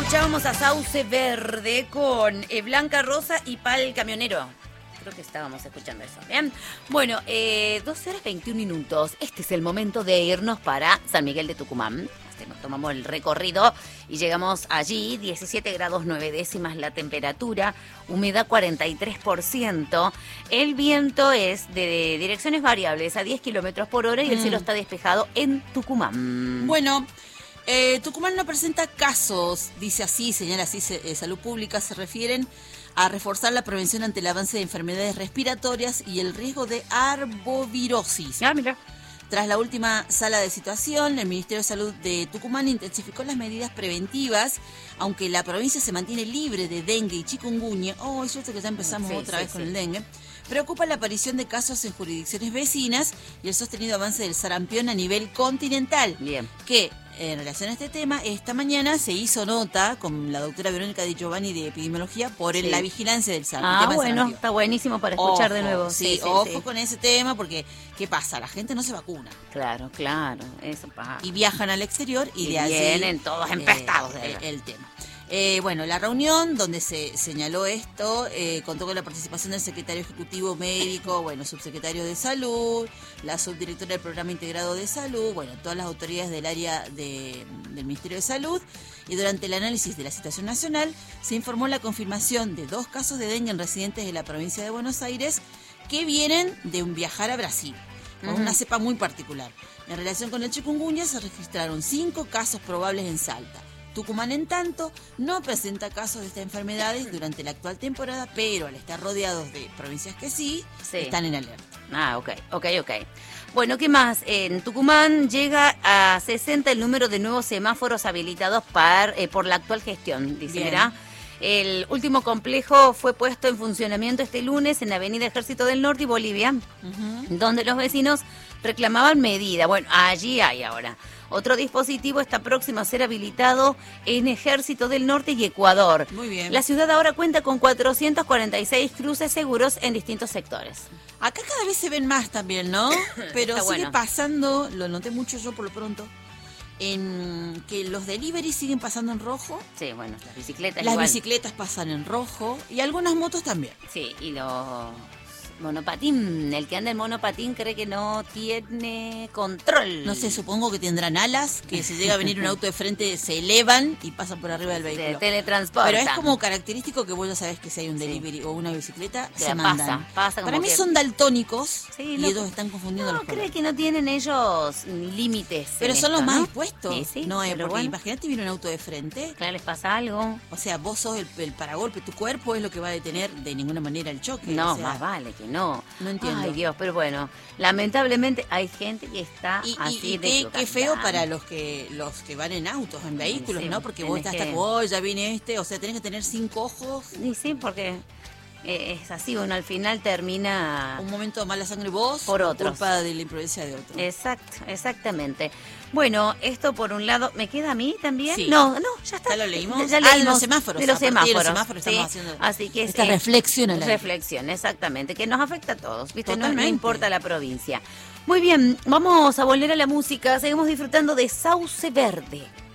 Escuchábamos a Sauce Verde con Blanca Rosa y Pal Camionero. Creo que estábamos escuchando eso. Bien. Bueno, 12:21. Este es el momento de irnos para San Miguel de Tucumán. Nos tomamos el recorrido y llegamos allí, 17 grados 9 décimas la temperatura, humedad 43%. El viento es de direcciones variables a 10 kilómetros por hora y el cielo está despejado en Tucumán. Bueno, Tucumán no presenta casos, dice así, señala así Salud Pública, se refieren a reforzar la prevención ante el avance de enfermedades respiratorias y el riesgo de arbovirosis. Ah, mira. Tras la última sala de situación, el Ministerio de Salud de Tucumán intensificó las medidas preventivas, aunque la provincia se mantiene libre de dengue y chikungunya. Oh, es cierto que ya empezamos otra vez con el dengue. Preocupa la aparición de casos en jurisdicciones vecinas y el sostenido avance del sarampión a nivel continental. Bien. Que, en relación a este tema, esta mañana se hizo nota con la doctora Verónica Di Giovanni de Epidemiología por la vigilancia del sarampión. Ah, bueno, está buenísimo para escuchar de nuevo. Sí, ojo con ese tema porque, ¿qué pasa? La gente no se vacuna. Claro, eso pasa. Y viajan al exterior y de allí vienen todos empestados el tema. Bueno, la reunión donde se señaló esto contó con la participación del secretario ejecutivo médico, subsecretario de salud, la subdirectora del programa integrado de salud, todas las autoridades del área del Ministerio de Salud. Y durante el análisis de la situación nacional se informó la confirmación de 2 casos de dengue en residentes de la provincia de Buenos Aires que vienen de un viajar a Brasil, con una cepa muy particular. En relación con el chikungunya se registraron 5 casos probables en Salta. Tucumán, en tanto, no presenta casos de esta enfermedad durante la actual temporada, pero al estar rodeados de provincias que sí, están en alerta. Ah, ok. Bueno, ¿qué más? En Tucumán llega a 60 el número de nuevos semáforos habilitados por la actual gestión, dice, ¿verdad? El último complejo fue puesto en funcionamiento este lunes en la Avenida Ejército del Norte y Bolivia, donde los vecinos reclamaban medida. Bueno, allí hay ahora. Otro dispositivo está próximo a ser habilitado en Ejército del Norte y Ecuador. Muy bien. La ciudad ahora cuenta con 446 cruces seguros en distintos sectores. Acá cada vez se ven más también, ¿no? Pero sigue pasando, lo noté mucho yo por lo pronto, en que los deliveries siguen pasando en rojo. Sí, las bicicletas Las bicicletas pasan en rojo y algunas motos también. Sí, y los monopatín, el que anda en monopatín cree que no tiene control. No sé, supongo que tendrán alas, que si llega a venir un auto de frente se elevan y pasan por arriba del vehículo. Se teletransportan. Pero es como característico que vos ya sabés que si hay un delivery o una bicicleta, se mandan. Pasa Para mí son daltónicos y ellos están confundiendo los colores. No, cree que no tienen ellos límites. Pero son los más expuestos. Sí, no, porque imagínate viene un auto de frente. Claro, les pasa algo. O sea, vos sos el paragolpe, tu cuerpo es lo que va a detener de ninguna manera el choque. No, o sea, más vale que no. No entiendo. Ay, Dios, pero bueno, lamentablemente hay gente que está así de qué feo para los que van en autos, en vehículos, ¿no? Porque vos estás ya viene o sea, tenés que tener 5 ojos. Y sí, porque es así, uno al final termina... Un momento de mala sangre vos, por otros. Culpa de la imprudencia de otros. Exactamente. Bueno, esto por un lado, ¿me queda a mí también? Sí. No, ya está. ¿Ya lo leímos? Ya leímos de los semáforos. De los semáforos. Estamos haciendo así que esta reflexión. Reflexión, exactamente, que nos afecta a todos, ¿viste? No importa la provincia. Muy bien, vamos a volver a la música, seguimos disfrutando de Sauce Verde.